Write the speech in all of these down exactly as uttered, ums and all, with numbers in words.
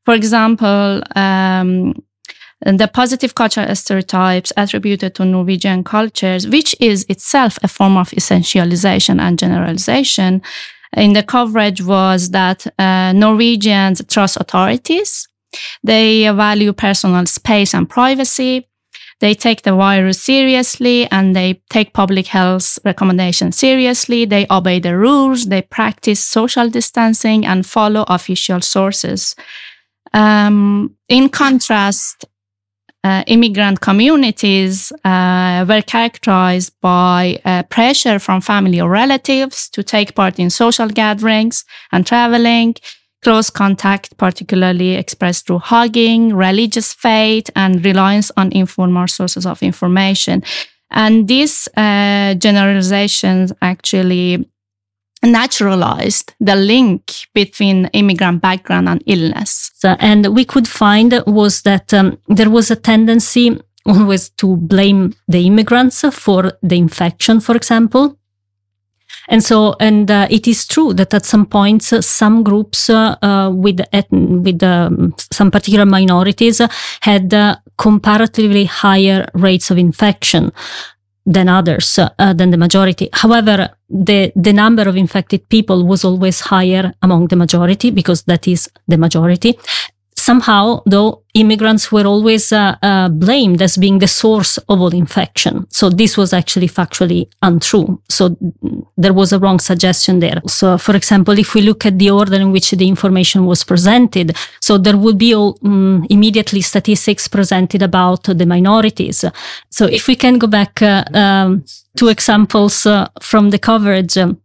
For example, um, the positive cultural stereotypes attributed to Norwegian cultures, which is itself a form of essentialization and generalization, in the coverage was that uh, Norwegians trust authorities. They value personal space and privacy. They take the virus seriously and they take public health recommendations seriously. They obey the rules. They practice social distancing and follow official sources. Um, in contrast, uh, immigrant communities uh, were characterized by uh, pressure from family or relatives to take part in social gatherings and traveling, close contact, particularly expressed through hugging, religious faith, and reliance on informal sources of information. And these uh, generalizations actually naturalized the link between immigrant background and illness. So, and we could find was that um, there was a tendency always to blame the immigrants for the infection, for example. And so, and uh, it is true that at some points, uh, some groups uh, uh, with with um, some particular minorities uh, had uh, comparatively higher rates of infection than others, uh, than the majority. However, the, the number of infected people was always higher among the majority because that is the majority. Somehow, though, immigrants were always uh, uh, blamed as being the source of all infection. So this was actually factually untrue. So there was a wrong suggestion there. So, for example, if we look at the order in which the information was presented, so there would be all, um, immediately statistics presented about the minorities. So if we can go back uh, um, two examples uh, from the coverage, um,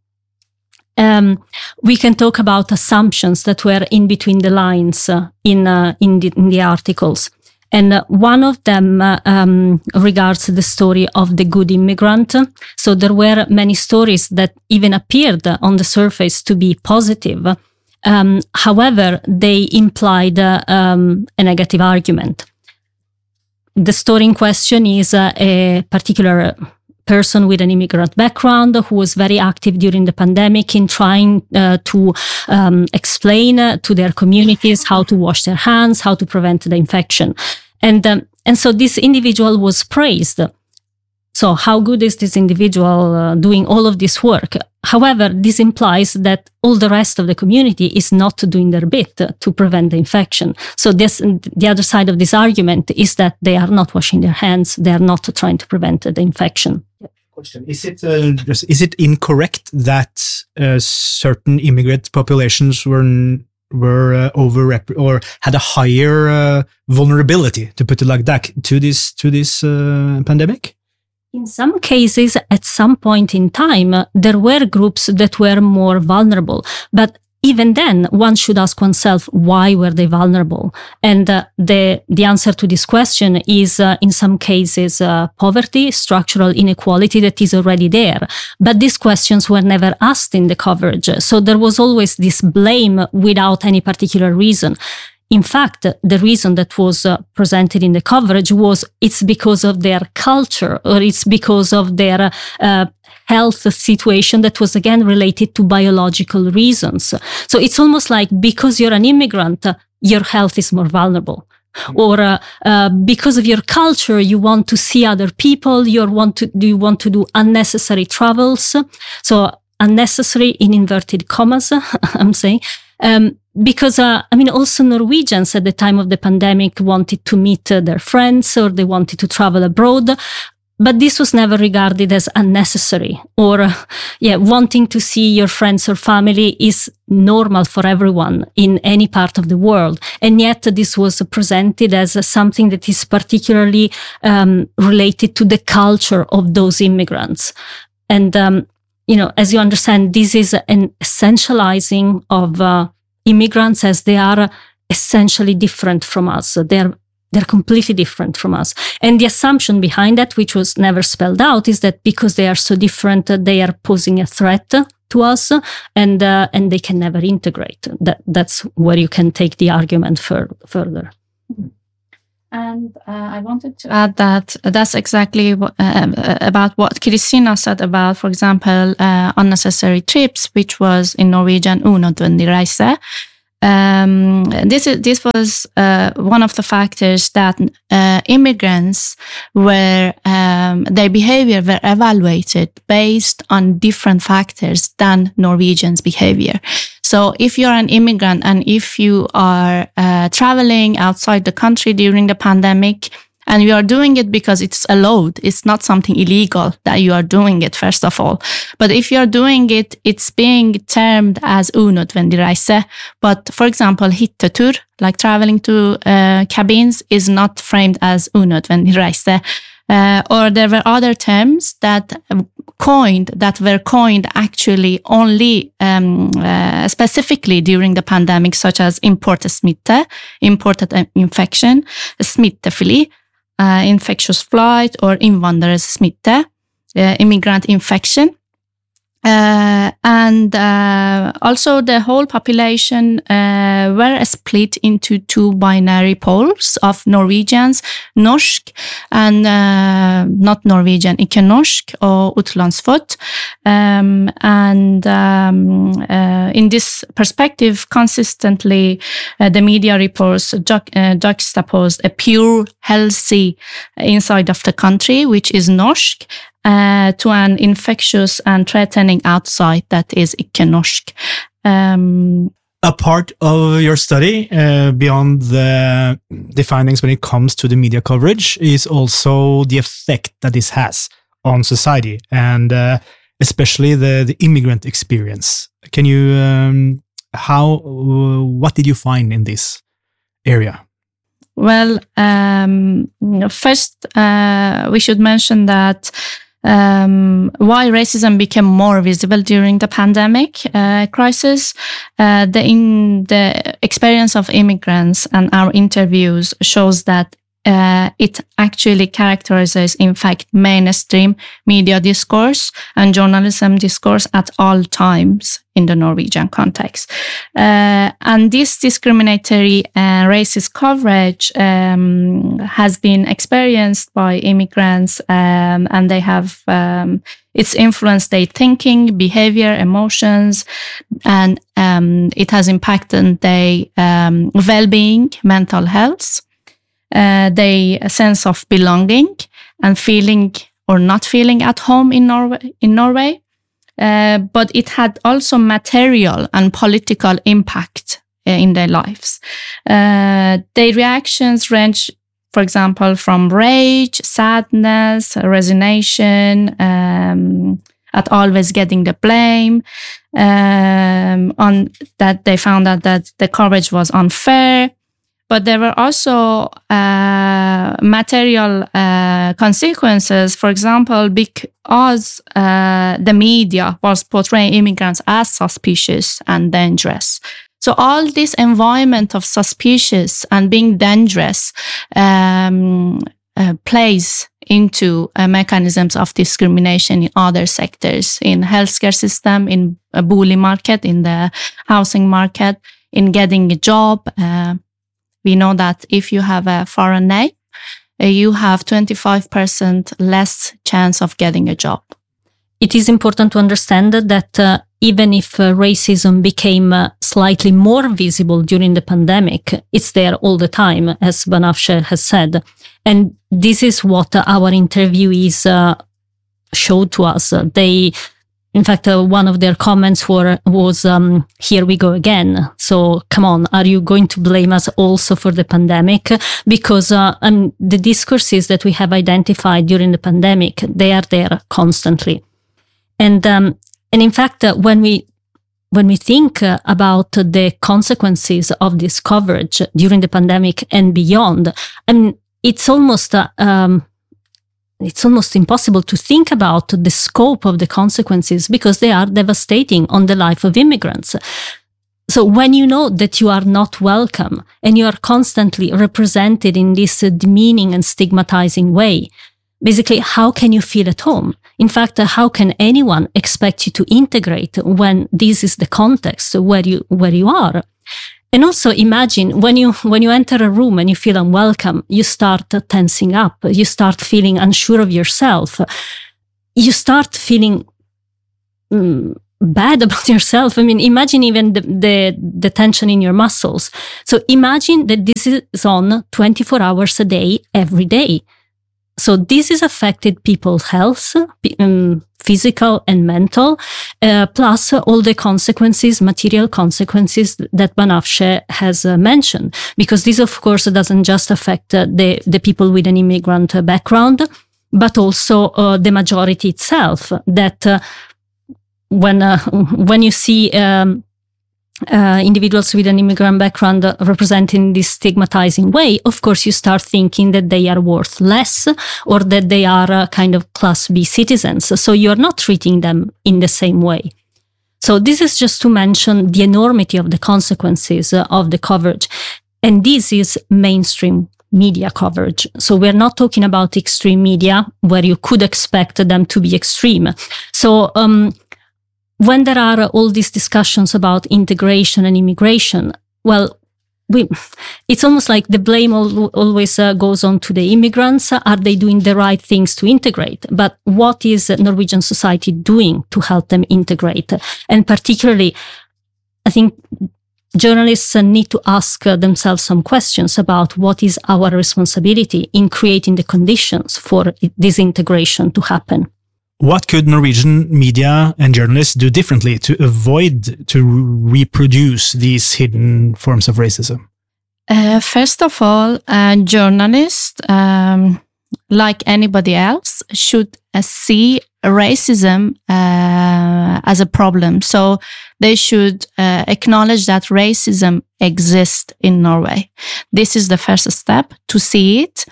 Um, we can talk about assumptions that were in between the lines uh, in, uh, in, the, in the articles. And uh, one of them uh, um, regards the story of the good immigrant. So there were many stories that even appeared on the surface to be positive. Um, however, they implied uh, um, a negative argument. The story in question is uh, a particular person with an immigrant background who was very active during the pandemic in trying uh, to um, explain uh, to their communities how to wash their hands, how to prevent the infection. And, um, and so this individual was praised. So how good is this individual uh, doing all of this work? However, this implies that all the rest of the community is not doing their bit to prevent the infection. So this, the other side of this argument is that they are not washing their hands. They are not trying to prevent the infection. Question. Is it, uh, is it incorrect that uh, certain immigrant populations were were uh, over or had a higher uh, vulnerability, to put it like that, to this to this uh, pandemic? In some cases, at some point in time, uh, there were groups that were more vulnerable. But even then, one should ask oneself, why were they vulnerable? And uh, the, the answer to this question is, uh, in some cases, uh, poverty, structural inequality that is already there. But these questions were never asked in the coverage. So there was always this blame without any particular reason. In fact, the reason that was uh, presented in the coverage was it's because of their culture or it's because of their uh, health situation that was again related to biological reasons. So it's almost like because you're an immigrant, uh, your health is more vulnerable. Mm-hmm. Or uh, uh, because of your culture, you want to see other people, you want to, you want to do unnecessary travels. So unnecessary in inverted commas, I'm saying. Um, because, uh, I mean, also Norwegians at the time of the pandemic wanted to meet uh, their friends or they wanted to travel abroad. But this was never regarded as unnecessary or, uh, yeah, wanting to see your friends or family is normal for everyone in any part of the world. And yet this was presented as uh, something that is particularly um, related to the culture of those immigrants. And, um, you know, as you understand, this is an essentializing of uh, immigrants as they are essentially different from us. They're They're completely different from us. And the assumption behind that, which was never spelled out, is that because they are so different, they are posing a threat to us and uh, and they can never integrate. That That's where you can take the argument for, further. And uh, I wanted to add that that's exactly what, uh, about what Kristina said about, for example, uh, unnecessary trips, which was in Norwegian unødvendig reise. um, this is this was uh, one of the factors that uh, immigrants were um, their behavior were evaluated based on different factors than Norwegians' behavior. So if you're an immigrant and if you are uh, traveling outside the country during the pandemic, and you are doing it because it's allowed, it's not something illegal that you are doing it, first of all. But if you're doing it, it's being termed as unødvendig reise. But for example, hyttetur, like traveling to uh, cabins, is not framed as unødvendig reise. Uh, or there were other terms that coined, that were coined actually only um, uh, specifically during the pandemic, such as imported smitte, imported infection, smittefri, Uh, infectious flight, or innvandrersmitte, uh, immigrant infection. Uh, and uh, also the whole population uh, were split into two binary poles of Norwegians, norsk, and uh, not Norwegian, ikke norsk, or utlandsfødt. Um, and um, uh, in this perspective, consistently, uh, the media reports ju- uh, juxtaposed a pure, healthy inside of the country, which is norsk, Uh, to an infectious and threatening outside that is ikke norsk. Um, a part of your study, uh, beyond the, the findings when it comes to the media coverage, is also the effect that this has on society, and uh, especially the, the immigrant experience. Can you, um, how, uh, what did you find in this area? Well, um, first, uh, we should mention that Um, why racism became more visible during the pandemic uh, crisis. Uh, the, in the experience of immigrants and our interviews shows that uh, it actually characterizes, in fact, mainstream media discourse and journalism discourse at all times in the Norwegian context. Uh, and this discriminatory and racist coverage um, has been experienced by immigrants, um, and they have, um, it's influenced their thinking, behavior, emotions, and um, it has impacted their um, well-being, mental health, uh, their sense of belonging and feeling or not feeling at home in Norway. In Norway. Uh, but it had also material and political impact uh, in their lives. Uh, their reactions range, for example, from rage, sadness, resignation, um, at always getting the blame, um, on that they found out that the coverage was unfair. But there were also uh, material uh, consequences. For example, because uh, the media was portraying immigrants as suspicious and dangerous. So all this environment of suspicious and being dangerous um, uh, plays into uh, mechanisms of discrimination in other sectors, in healthcare system, in a bolig market, in the housing market, in getting a job. Uh, We know that if you have a foreign name, uh, you have twenty-five percent less chance of getting a job. It is important to understand that uh, even if uh, racism became uh, slightly more visible during the pandemic, it's there all the time, as Banafsheh has said. And this is what uh, our interviewees uh, showed to us. Uh, they In fact, uh, one of their comments were, was, um, here we go again. So come on, are you going to blame us also for the pandemic? Because uh, um, the discourses that we have identified during the pandemic, they are there constantly. And um, and in fact, uh, when we when we think uh, about the consequences of this coverage during the pandemic and beyond, I mean, it's almost uh, um, It's almost impossible to think about the scope of the consequences because they are devastating on the life of immigrants. So when you know that you are not welcome and you are constantly represented in this demeaning and stigmatizing way, basically, how can you feel at home? In fact, how can anyone expect you to integrate when this is the context where you where you are? And also imagine when you when you enter a room and you feel unwelcome, you start tensing up, you start feeling unsure of yourself, you start feeling um, bad about yourself. I mean, imagine even the, the, the tension in your muscles. So imagine that this is on twenty-four hours a day, every day. So this has affected people's health, um, physical and mental, uh, plus all the consequences, material consequences that Banafsheh has uh, mentioned. Because this, of course, doesn't just affect uh, the, the people with an immigrant uh, background, but also uh, the majority itself. That uh, when uh, when you see um, Uh, individuals with an immigrant background uh, represented in this stigmatizing way, of course, you start thinking that they are worth less or that they are uh, kind of class B citizens. So you're not treating them in the same way. So this is just to mention the enormity of the consequences uh, of the coverage. And this is mainstream media coverage. So we're not talking about extreme media where you could expect them to be extreme. So, um, when there are all these discussions about integration and immigration, well, we, it's almost like the blame al- always uh, goes on to the immigrants. Are they doing the right things to integrate? But what is Norwegian society doing to help them integrate? And particularly, I think journalists need to ask themselves some questions about what is our responsibility in creating the conditions for this integration to happen. What could Norwegian media and journalists do differently to avoid to reproduce these hidden forms of racism? Uh, first of all, uh, journalists, um, like anybody else, should uh, see racism uh, as a problem. So they should uh, acknowledge that racism exists in Norway. This is the first step, to see it.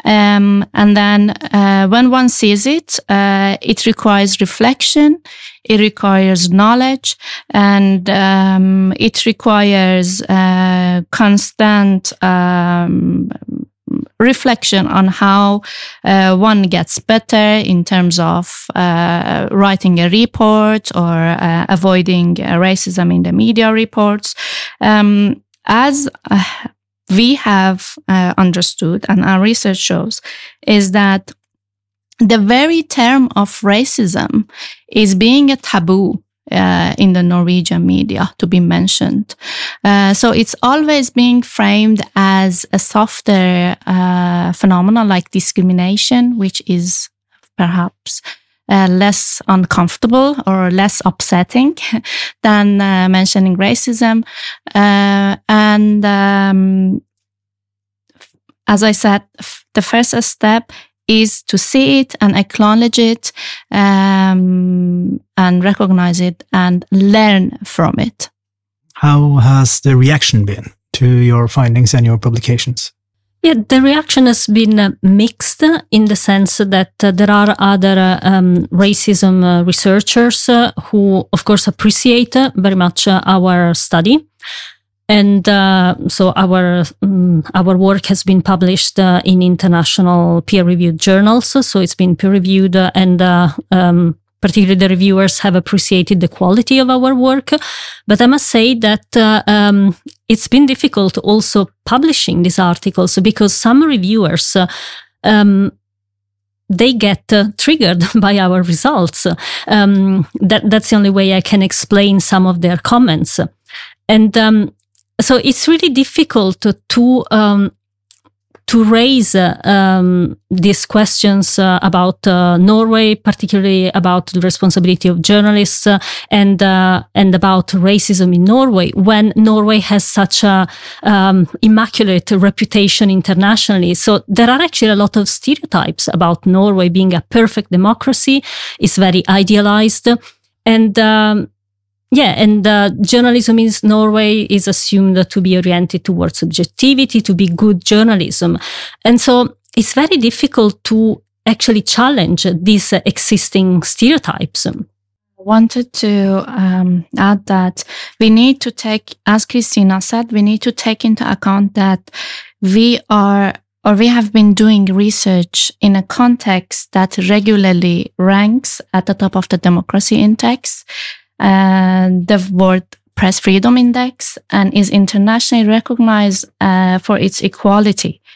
Um, and then uh, when one sees it, uh, it requires reflection, it requires knowledge, and um, it requires uh, constant um, reflection on how uh, one gets better in terms of uh, writing a report or uh, avoiding uh, racism in the media reports. Um, as uh, we have uh, understood, and our research shows, is that the very term of racism is being a taboo uh, in the Norwegian media to be mentioned. Uh, so it's always being framed as a softer uh, phenomenon like discrimination, which is perhaps Uh, less uncomfortable or less upsetting than uh, mentioning racism. Uh, and um, as I said, f- the first step is to see it and acknowledge it um, and recognize it and learn from it. How has the reaction been to your findings and your publications? Yeah, the reaction has been uh, mixed in the sense that uh, there are other uh, um, racism uh, researchers uh, who, of course, appreciate uh, very much uh, our study. And uh, so our um, our work has been published uh, in international peer-reviewed journals. So it's been peer-reviewed uh, and uh, um, particularly the reviewers have appreciated the quality of our work. But I must say that uh, um, it's been difficult also publishing these articles because some reviewers, uh, um, they get uh, triggered by our results. Um, that, that's the only way I can explain some of their comments. And um, so it's really difficult to, to um, to raise uh, um, these questions uh, about uh, Norway, particularly about the responsibility of journalists uh, and uh, and about racism in Norway, when Norway has such a um, immaculate reputation internationally. So there are actually a lot of stereotypes about Norway being a perfect democracy. It's very idealized, and um, Yeah, and uh, journalism in Norway is assumed to be oriented towards objectivity, to be good journalism. And so it's very difficult to actually challenge these uh, existing stereotypes. I wanted to um, add that we need to take, as Christina said, we need to take into account that we are or we have been doing research in a context that regularly ranks at the top of the democracy index, and the World Press Freedom Index, and is internationally recognized uh, for its equality.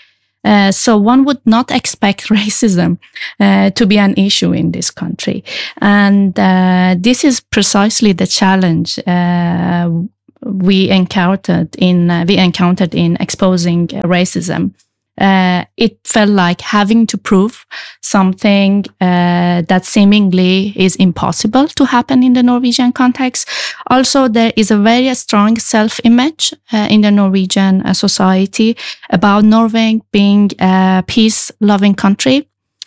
Uh, so one would not expect racism uh, to be an issue in this country. And uh, this is precisely the challenge uh, we encountered in uh, we encountered in exposing racism. Uh, it felt like having to prove something uh, that seemingly is impossible to happen in the Norwegian context. Also, there is a very strong self-image uh, in the Norwegian uh, society about Norway being a peace-loving country,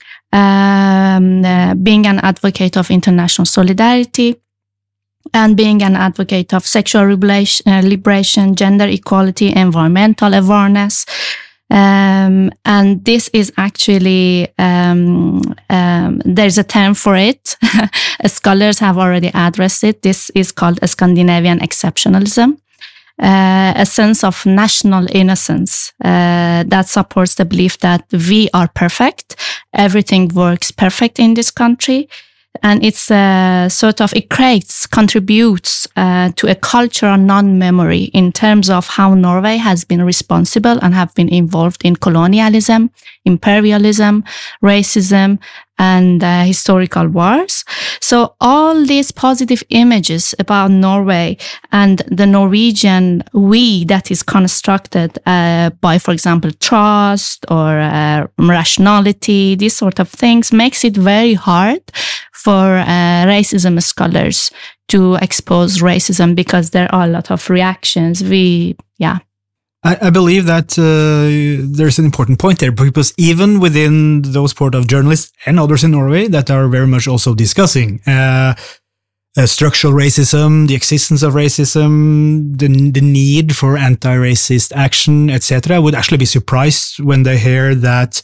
um, uh, being an advocate of international solidarity, and being an advocate of sexual liberation, uh, liberation, gender equality, environmental awareness. Um, and this is actually, um, um, there's a term for it. Scholars have already addressed it. This is called a Scandinavian exceptionalism, uh, a sense of national innocence uh, that supports the belief that we are perfect. Everything works perfect in this country. And it's uh, sort of, it creates, contributes uh, to a cultural non-memory in terms of how Norway has been responsible and have been involved in colonialism, imperialism, racism, and uh, historical wars. So all these positive images about Norway and the Norwegian we that is constructed uh, by, for example, trust or uh, rationality, these sort of things, makes it very hard for uh, racism scholars to expose racism because there are a lot of reactions. We, yeah. I, I believe that uh, there's an important point there, because even within those sort of journalists and others in Norway that are very much also discussing uh, uh, structural racism, the existence of racism, the, the need for anti-racist action, et cetera, would actually be surprised when they hear that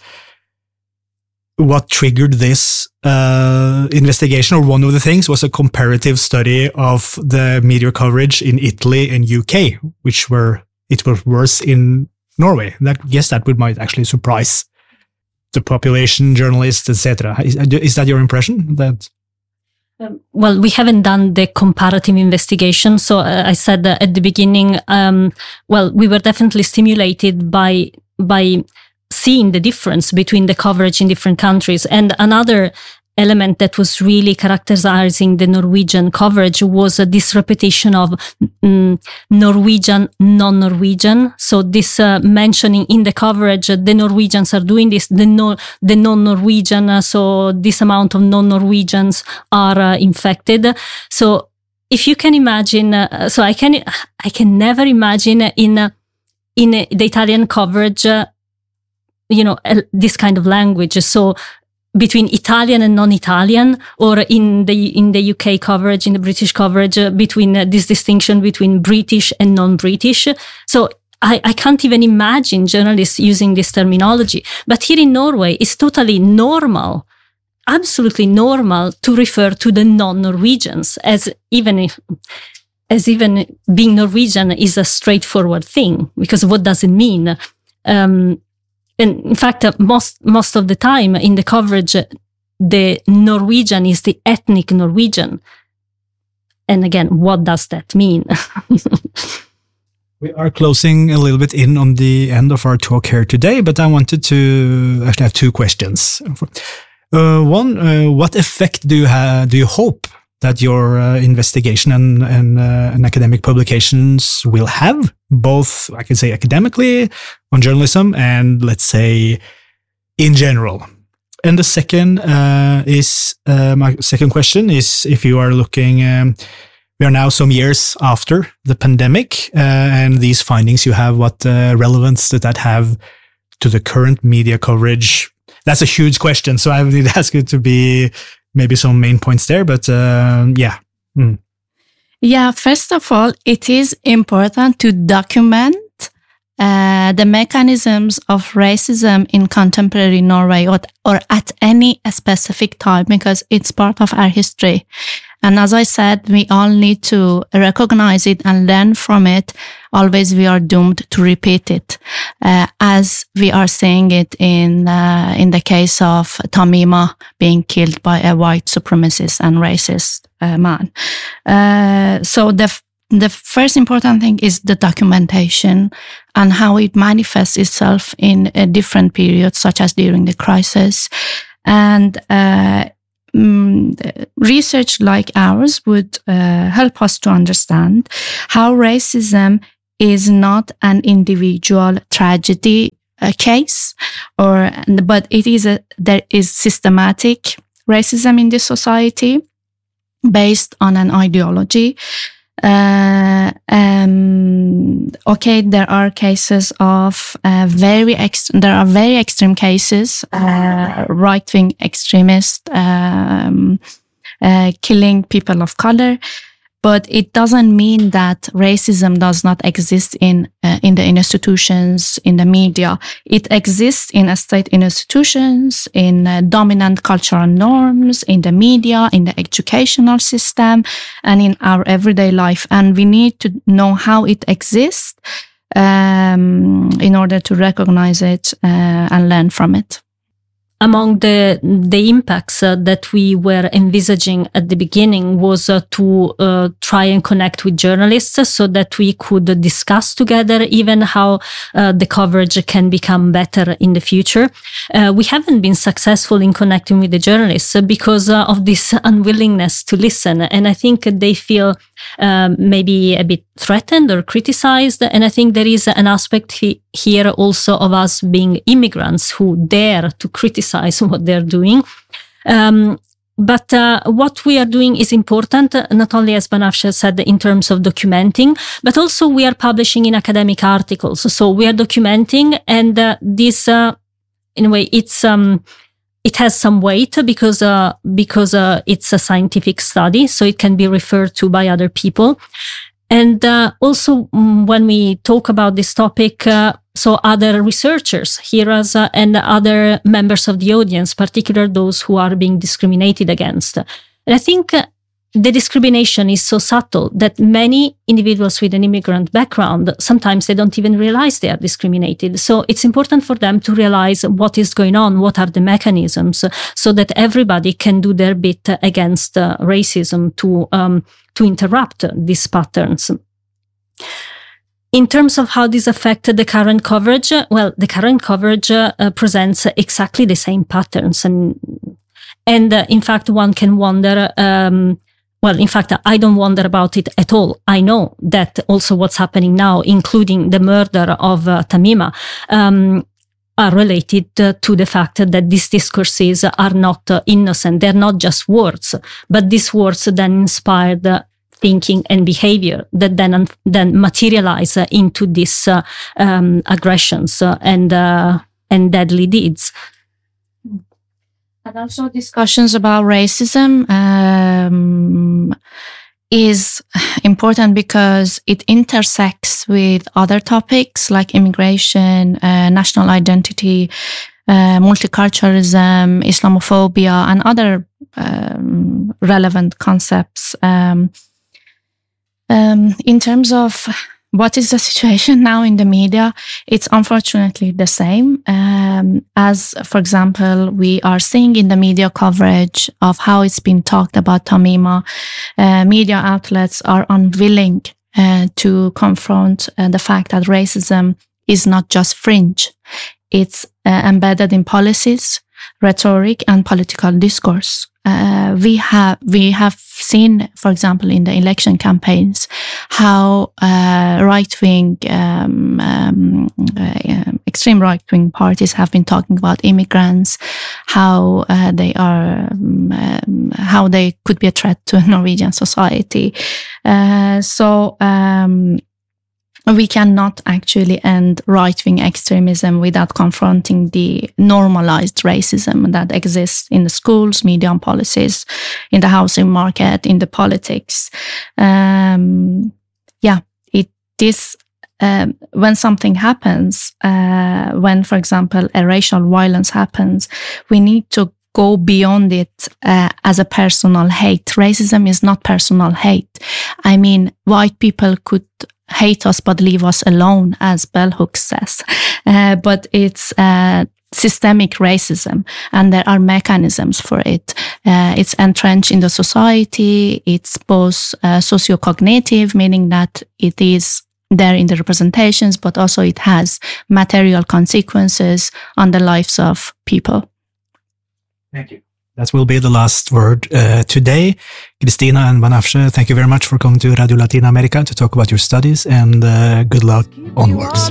what triggered this uh, investigation, or one of the things, was a comparative study of the media coverage in Italy and U K, which were it was worse in Norway. That yes, that would might actually surprise the population, journalists, et cetera. Is, is that your impression? That um, well, we haven't done the comparative investigation. So uh, I said uh, at the beginning, um, well, we were definitely stimulated by by. seeing the difference between the coverage in different countries. And another element that was really characterizing the Norwegian coverage was uh, this repetition of um, Norwegian, non-Norwegian. So this uh, mentioning in the coverage, uh, the Norwegians are doing this, the, no, the non-Norwegian, uh, so this amount of non-Norwegians are uh, infected. So if you can imagine, uh, so I can, I can never imagine in, uh, in uh, the Italian coverage, uh, you know, uh, this kind of language. So between Italian and non-Italian, or in the in the U K coverage, in the British coverage, uh, between uh, this distinction between British and non-British. So I, I can't even imagine journalists using this terminology. But here in Norway, it's totally normal, absolutely normal to refer to the non-Norwegians as even if, as even being Norwegian is a straightforward thing, because what does it mean? Um, And in fact, uh, most most of the time in the coverage, uh, the Norwegian is the ethnic Norwegian. And again, what does that mean? We are closing a little bit in on the end of our talk here today, but I wanted to actually have two questions. Uh, one, uh, what effect do you have? Do you hope that your uh, investigation and and, uh, and academic publications will have, both, I can say, academically, on journalism, and let's say in general? And the second uh, is, uh, my second question is, if you are looking, um, we are now some years after the pandemic, uh, and these findings you have, what uh, relevance does that have to the current media coverage? That's a huge question, so I would ask you to be maybe some main points there, but uh, yeah. Mm. Yeah, first of all, it is important to document uh, the mechanisms of racism in contemporary Norway, or, or at any specific time, because it's part of our history. And as I said, we all need to recognize it and learn from it. Always we are doomed to repeat it, uh, as we are seeing it in uh, in the case of Tamima being killed by a white supremacist and racist uh, man. Uh, so the the first important thing is the documentation and how it manifests itself in uh, different periods, such as during the crisis. And uh, mm, research like ours would uh, help us to understand how racism is not an individual tragedy uh, case, or but it is a there is systematic racism in this society based on an ideology. Uh, um, okay, there are cases of uh, very ex- there are very extreme cases, uh, right-wing extremists um, uh, killing people of color, but it doesn't mean that racism does not exist in uh, in the institutions, in the media. It exists in state institutions, in uh, dominant cultural norms, in the media, in the educational system, and in our everyday life. And we need to know how it exists um, in order to recognize it uh, and learn from it. Among the the impacts uh, that we were envisaging at the beginning was uh, to uh, try and connect with journalists so that we could discuss together even how uh, the coverage can become better in the future. Uh, we haven't been successful in connecting with the journalists because uh, of this unwillingness to listen. And I think they feel um, maybe a bit threatened or criticized. And I think there is an aspect he- here also of us being immigrants who dare to criticize what they're doing. Um, but uh, what we are doing is important, not only, as Banafsheh said, in terms of documenting, but also we are publishing in academic articles. So we are documenting, and uh, this, uh, in a way, it's um, it has some weight because uh, because uh, it's a scientific study, so it can be referred to by other people. And uh, also, um, when we talk about this topic, uh, so other researchers hear us uh, and other members of the audience, particularly those who are being discriminated against. And I think uh, the discrimination is so subtle that many individuals with an immigrant background, sometimes they don't even realize they are discriminated. So it's important for them to realize what is going on, what are the mechanisms, so that everybody can do their bit against uh, racism to um, to interrupt these patterns. In terms of how this affected the current coverage, well, the current coverage uh, presents exactly the same patterns. And, and uh, in fact, one can wonder, um, well, in fact, I don't wonder about it at all. I know that also what's happening now, including the murder of uh, Tamima, um, are related uh, to the fact that these discourses are not uh, innocent. They're not just words, but these words then inspired uh, thinking and behavior that then then materialize uh, into these uh, um, aggressions uh, and uh, and deadly deeds. And also discussions about racism um, is important because it intersects with other topics like immigration, uh, national identity, uh, multiculturalism, Islamophobia, and other um, relevant concepts. Um, um, in terms of what is the situation now in the media, it's unfortunately the same. Um, as, for example, we are seeing in the media coverage of how it's been talked about Tamima, uh, media outlets are unwilling uh, to confront uh, the fact that racism is not just fringe. It's uh, embedded in policies, rhetoric, and political discourse. Uh, we have we have seen, for example, in the election campaigns, how uh, right-wing, um, um, uh, extreme right-wing parties have been talking about immigrants, how uh, they are, um, how they could be a threat to Norwegian society. Uh, so. Um, We cannot actually end right-wing extremism without confronting the normalized racism that exists in the schools, media and policies, in the housing market, in the politics. Um, yeah, it is um, when something happens, uh, when, for example, a racial violence happens, we need to go beyond it uh, as a personal hate. Racism is not personal hate. I mean, white people could hate us but leave us alone, as Bell Hooks says. Uh, but it's uh, systemic racism, and there are mechanisms for it. Uh, it's entrenched in the society. It's both uh, socio-cognitive, meaning that it is there in the representations, but also it has material consequences on the lives of people. Thank you. That will be the last word uh, today. Kristina and Banafsheh, thank you very much for coming to Radio Latina America to talk about your studies, and uh, good luck onwards.